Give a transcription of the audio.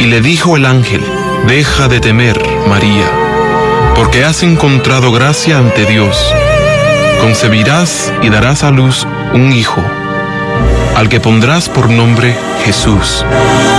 Y le dijo el ángel: deja de temer, María, porque has encontrado gracia ante Dios. Concebirás y darás a luz un hijo, al que pondrás por nombre Jesús.